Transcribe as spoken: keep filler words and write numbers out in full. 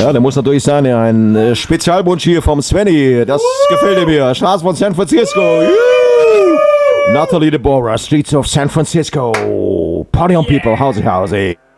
Ja, der muss natürlich sein. Ja, ein äh, Spezialwunsch hier vom Svenny. Das gefällt mir. Straßen von San Francisco. Juhu. Natalie Deborah, Streets of San Francisco. Party on people, Hausi Hausi.